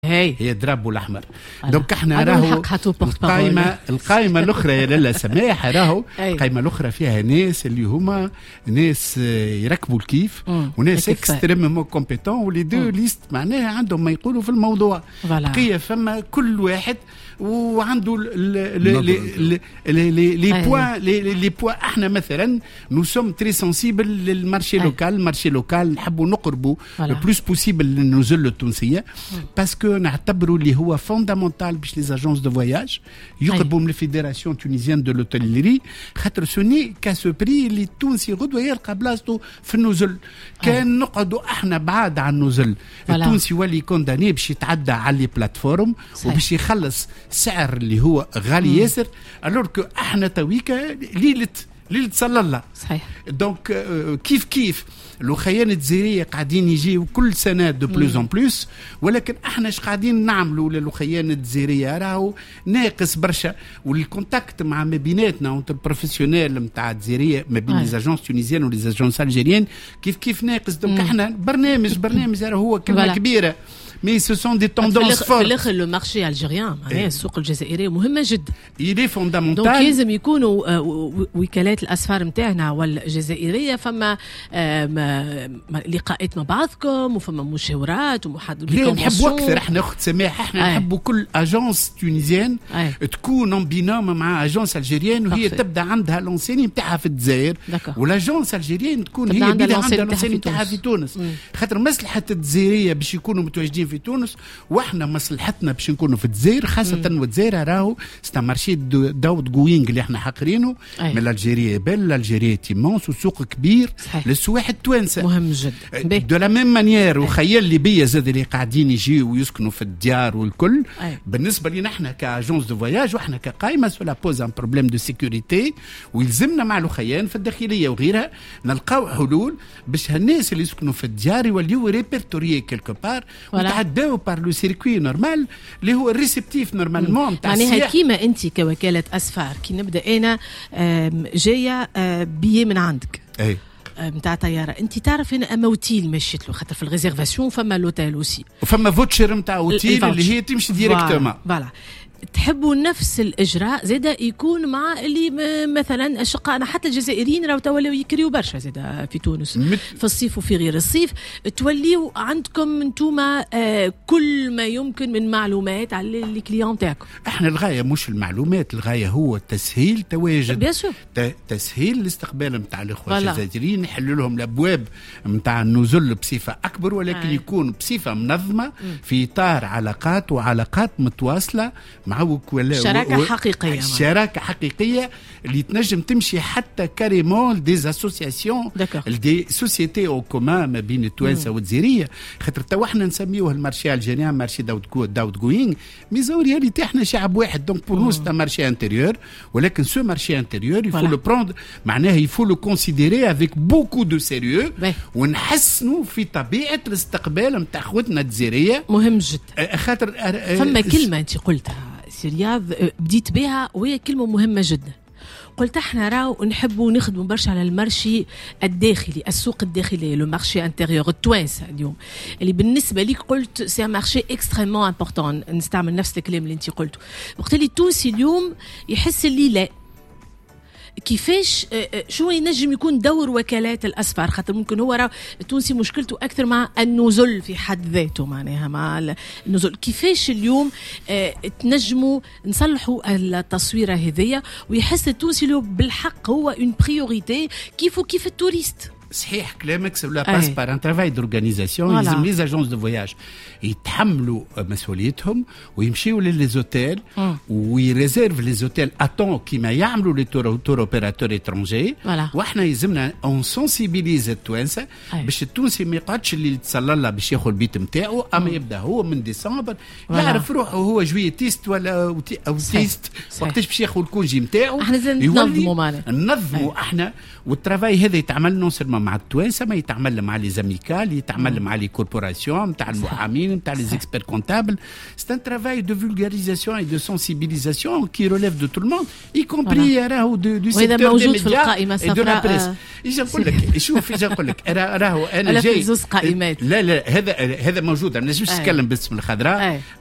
هي الدراب الاحمر. دونك احنا راهو القائمه الاخرى يا لاله سماح راهو القائمه الاخرى فيها ناس اللي هما ناس يركبوا الكيف وناس اكستريممون كومبيتون ولي دو ليست معناها عندهم ما يقولوا في الموضوع. بقيه فما كل واحد وعنده لي بوان احنا مثلا نو سوم تري سنسيبل للمارشي لوكال. المارشي لوكال نحبوا نقربوا لو بلوس بوسيبل للنزل التونسيه باسكو نعتبروا اللي هو فوندامونتال باش لي اجونس دو فواياج يقربوا من الفيدراسيون تونيزيان دو لوتيليري خاطر سوني كاسو بري اللي التونسي غدوه يلقى بلاصتو في النزل. كان نقعدوا احنا بعاد عن النزل التونسي يولي كونداني باش يتعدى على لي بلاتفورم وباش يخلص سعر اللي هو غالي ياسر الوركو احنا تويكا ليله صلى الله صحيح. دونك كيف الوخيان الجزائريه قاعدين يجيو كل سنه دو بلوز ان بلوس ولكن احنا اش قاعدين نعملوا للوخيان الجزائريه راهو ناقص برشا. والكونتاكت مع ما بيناتنا اونتر البروفيسيونيل نتاع الجزائريه ما بين لي اجونس تونيزيان ولي اجونس الجيريان كيف ناقص. دونك احنا برنامج هو كلمه كبيره مي سو سون دي توندونس فور. في الاخر لو مارشي الجيريان معناها السوق الجزائري مهمه جدا. يلي فوندامونتال. دونك لازم يكونوا وكالات الاسفار نتاعنا والجزائريه فما لقاءات مع بعضكم وفما مشاورات ومحادثات. نحبوا اكثر احنا اخت سماح احنا نحبوا كل اجونس تونيزيان تكون ان بينوم مع اجونس الجيريان وهي تبدا عندها لونسيني نتاعها في الجزائر والاجونس الجيريان تكون هي عندها لونسيني نتاعها في تونس. خاطر مصلحه الجزائريه باش يكونوا متواجدين في تونس واحنا مصلحتنا باش نكونوا في الجزائر خاصه والجزائر راهو ستا مارشي داود جوينغ اللي احنا حاقرينه من الجزائر بل الجزائر تيمونس وسوق كبير للسواح التوانسه مهم جدا. دو لا ميم مانيير وخيال لي بيا زاد اللي قاعدين يجيو ويسكنوا في الديار والكل بالنسبه لنا احنا كاجونس دو فواياج واحنا كقائمه سولا بوز ان بروبليم دو سيكوريتي ويلزمنا مع الخيان في الداخليه وغيرها نلقاو حلول باش هالناس اللي يسكنوا في الديار يوليو ريبرتوريي كيلكو بار وتعداو بار لو سيركوي نورمال اللي هو الريسبتيف نورمالمون تاع يعني كيما انت كوكاله اسفار كي نبدا انا جايه بيي من عندك نتاع طياره انت تعرف هنا اما اوتيل مشيت له خاطر في الريزيرفاسيون فما لوتيل اوسي وفما فوتشر نتاع اوتيل اللي هي تمشي ديريكتومون. فوالا تحبوا نفس الاجراء زاده يكون مع اللي مثلا اشقائنا حتى الجزائريين راهو تولوا يكريوا برشا زاده في تونس في الصيف وفي غير الصيف توليوا عندكم انتوما كل ما يمكن من معلومات على الكليون تاعكم. احنا الغايه مش المعلومات الغايه هو تسهيل تواجد تسهيل الاستقبال نتاع الاخوه الجزائريين نحل لهم الابواب نتاع النزول بصفه اكبر ولكن يكون بصفه منظمه في اطار علاقات متواصله مع شراكة حقيقية. شراكة حقيقية اللي تنجم تمشي حتى كاريمون دي اسوسياسيون دي سوسيتي او كومان ما بين التوانسة والجزائرية خاطر تو احنا نسميوه المارشي الجيريان مارشي داود جوينغ ميزو رياليتي احنا شعب واحد دونك بور نو ستا مارشي انتيريور ولكن سو مارشي انتيريور يفو لو بروندر معناها يفو لو كونسيديري افيك بوكو دو سيريو ونحسنوا في طبيعة الاستقبال نتاع اخوتنا الجزائرية. مهم جدا خاطر فما كلمة انت قلتها رياض بديت بها وهي كلمة مهمة جدا. قلت احنا راو نحبوا نخدموا برشا على المارشي الداخلي السوق الداخلي لو مارشي انتيريور التوانسه اليوم اللي بالنسبه ليك قلت سي مارشي اكستريمون امبورطون نستعمل نفس الكلام اللي انت قلته. وقت اللي التونسي اليوم يحس اللي لا كيفاش شو ينجم يكون دور وكالات الاسفار خاطر ممكن هو راه التونسي مشكلته اكثر مع النزل في حد ذاته معناها مع النزل كيفاش اليوم تنجموا نصلحوا التصويره هذيا ويحس التونسي اليوم بالحق هو اون بريوريتي كيف التوريست. صحيح كلامك سولا باس بار ان ترافاي دورغانيزاسيون لازم لي اجونس دو فواياج يتحملوا مسؤوليتهم ويمشيوا للزوتيل ويريزيرف لي زوتيل اتون كيما يعملوا لي تور اوبيراتور اترونجي واحنا يلزمنا اون سونسيبيليز التوانسه باش التونسي ما يقعدش اللي يتصلى له باش ياخذ البيت نتاعو اما يبدا هو من ديسمبر يعرف روحه هو جويتيست ولا اوتيست وقتاش باش ياخذ الكونجي نتاعو. احنا ننظموا احنا والترافاي هذا يتعمل نون سيرمون مع التوانسه، ما يتعمل مع لي زاميكال، يتعمل مع لي كوربوراسيون نتاع المحامين نتاع لي زيكسبير كونتابل. سي ان ترافاي دو فولغاريزاسيون اي دو سونسيبيليزاسيون كي ريليف دو تو الموند اي كومبري راهو دو سيكتور دي موجود في ميديا القائمه الصفراء. اجي نقول لك شوف، اجي نقول لك راهو انا جاي زوز قائمات. لا هذا موجود، ما نجمش نتكلم باسم الخضراء.